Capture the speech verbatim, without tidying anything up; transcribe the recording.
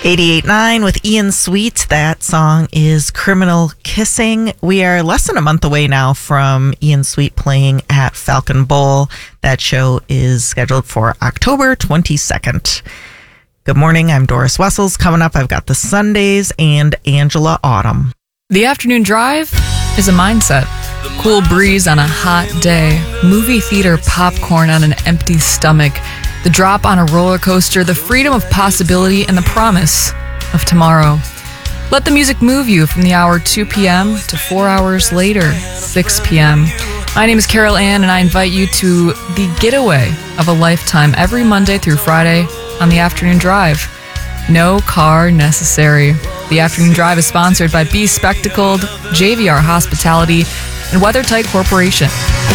eighty-eight point nine with Ian Sweet. That song is Criminal Kissing. We are less than a month away now from Ian Sweet playing at Falcon Bowl. That show is scheduled for October twenty-second. Good morning. I'm Doris Wessels. Coming up, I've got the Sundays and Angela Autumn. The afternoon drive is a mindset. Cool breeze on a hot day. Movie theater popcorn on an empty stomach. The drop on a roller coaster, the freedom of possibility, and the promise of tomorrow. Let the music move you from the hour two p.m. to four hours later, six p.m. My name is Carol Ann, and I invite you to the getaway of a lifetime every Monday through Friday on the Afternoon Drive. No car necessary. The Afternoon Drive is sponsored by Be Spectacled, J V R Hospitality, and WeatherTight Corporation.